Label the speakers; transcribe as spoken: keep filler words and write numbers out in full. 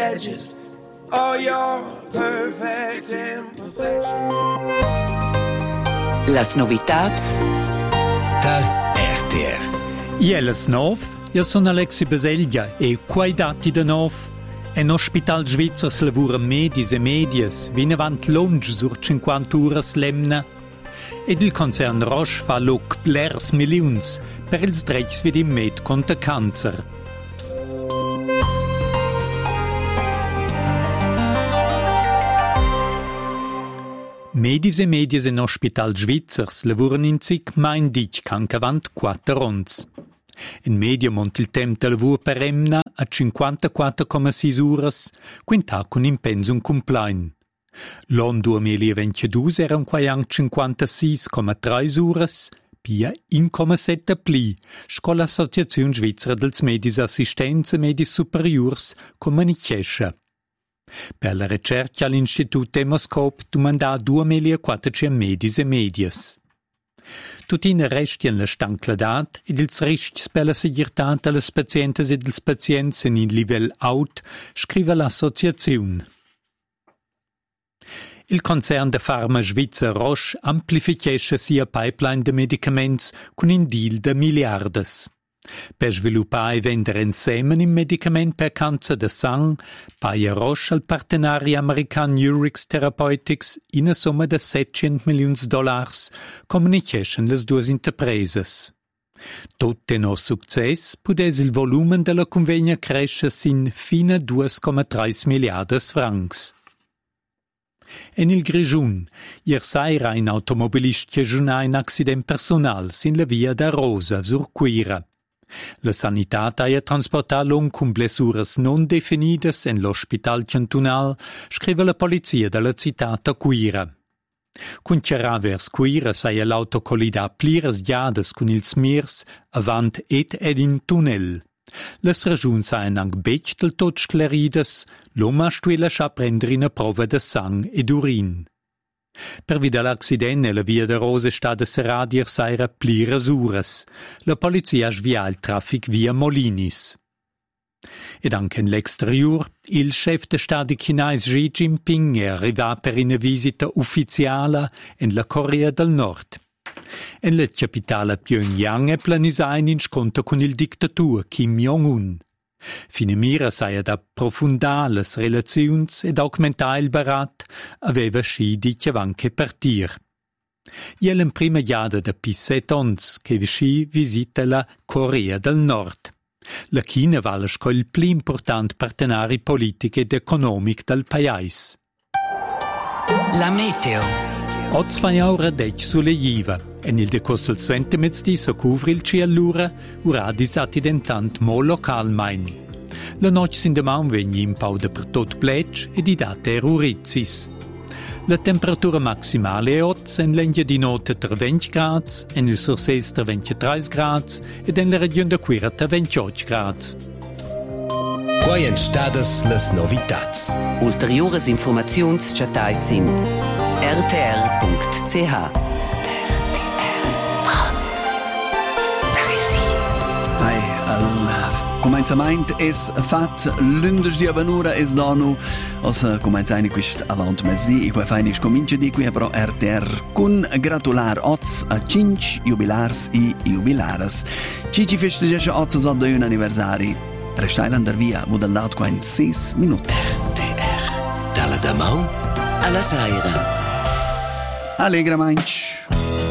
Speaker 1: edges, all your perfect imperfection.
Speaker 2: Las novitats
Speaker 3: tal R T R.
Speaker 4: Ielas nov, io sono Alexi Baseglia e quai dati de nov. En Hospital Schweizers lavura medis e medias, vin avant lunch sur cinquanta uras lemna. Ed il concern Roche fa loc blers miliuns per ils dreigs vid im med contra cancer. Medis e medias en Hospital Schweizers lavuran in zic mein dic canca avant quattro ons. In media mont il temp de lavur per emna a cinquantaquattro comma sei uras, quintà con impensum complein. L'anno duemilaventidue eran quaiang cinquantasei comma tre uras, pia un comma sette pli, sco l'Associazione Svizzera dels Medis Assistenza Medis Superiors comunichescha. Per la ricerca all'Istituto Demoscop domanda duemilaquattrocento medis e medias. Tutina restien la stancladat ed ils riscs per la seguirtat alle pazientes ed ils pazients in livel aut, scrive l'associazione. Il concern de farma svizzer Roche amplifichesce sia pipeline de medicaments con un deal de miliardes. Per sviluppare e vendere insieme un medicament per cancer de sang, paia Roche al partenari american Urix Therapeutics in a somma de settecento milioni di dollars, comunichescen les duas interpreses. Tutte no success, pudes il volumen della convegna cresce sin fino a due comma tre miliardes francs. En il Grigiun, ier saira un automobilist che giunà un accident personal sin la via da Rosa, sur Quira. La sanitat ha transportat l'on con blessuras non definidas en l'ospital cantonal, scrive la polizia della citata Quira. Cun chiarà vers Quira saia l'auto collida pliras giades con ils mirs avant et ed in tunnel. Les ragiuns saien anche bec del tot scleridas, l'oma stuela scha prendere una prova de sang ed urin. Per via dell'accidente la via de Rose stata serrada ier saira pliras uras. La polizia svia il traffic via Molinis. Ed anche in l'exterior, il chef de Stato chinese Xi Jinping è arrivato per una visita ufficiale in la Corea del Nord. En la capitale Pyongyang è planisà in scontro con il dittatore Kim Jong-un. Fine mira saia da approfondare le relazioni ed augmentare il barat, aveva Xi dice anche partir. Iel in prima giada da pisset ons che Xi visita la Corea del Nord. La Cina vale sco il più importante partenari politico ed economico del paese.
Speaker 2: La meteo.
Speaker 4: Oz fai aura dec sulle jiva, en il decors del suente mezzdi so cuvri il ciellura, uradis attidentant mo local main. La noc sin de maun vegni in pauda per tot plec ed i date erurizis. La temperatura maximale è oz en l'engia di notte tra venti gradi, en il surses tra ventitré gradi ed en la regione de Quira tra ventotto gradi.
Speaker 3: Quai en stadas las novitats.
Speaker 2: Ulteriores informaziuns chatais in r t r punct c h.
Speaker 5: Hai, al començament és fat, l'undes di avanura és donu, os començaini quist avant mezdi, i quai fainis comincia di qui, però R T R kun gratular oz a cinc jubilars i jubilares. Cici festegesce oz ad un anniversari. Restailander via, wo del dat qua in seis minuti.
Speaker 3: R T R. Dalla da mau
Speaker 2: alla saira.
Speaker 5: Allegra manch.